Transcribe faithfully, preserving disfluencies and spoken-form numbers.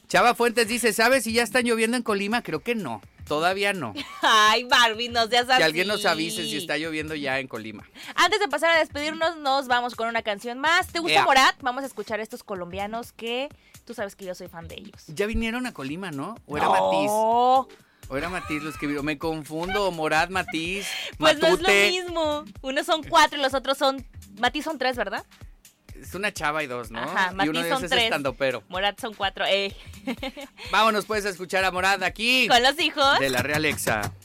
Chava Fuentes dice, ¿sabes si ya están lloviendo en Colima? Creo que no, todavía no. Ay, Barbie, no seas así. Que alguien nos avise si está lloviendo ya en Colima. Antes de pasar a despedirnos, nos vamos con una canción más. ¿Te gusta Ea. Morat? Vamos a escuchar a estos colombianos que tú sabes que yo soy fan de ellos. Ya vinieron a Colima, ¿no? ¿O era no. Matiz? ¿O era Matiz los que vieron? Me confundo, Morat, Matiz, Pues Matute. no es lo mismo. Unos son cuatro y los otros son... Matiz son tres, ¿verdad? Es una chava y dos, ¿no? Ajá, y Matiz uno de son esos es tres. estandopero. Morat son cuatro, eh. Vámonos pues a escuchar a Morat aquí. Con los hijos De la Real Exa.